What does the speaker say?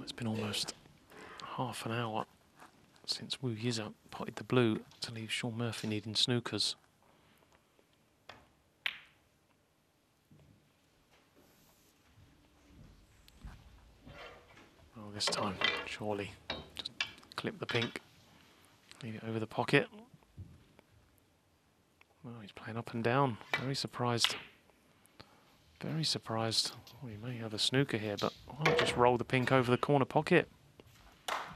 It's been almost half an hour since Wu Yiza potted the blue to leave Shaun Murphy needing snookers. Oh, this time, surely, just clip the pink, leave it over the pocket. Oh, he's playing up and down. Very surprised. Very surprised. Oh, he may have a snooker here, but why not just roll the pink over the corner pocket?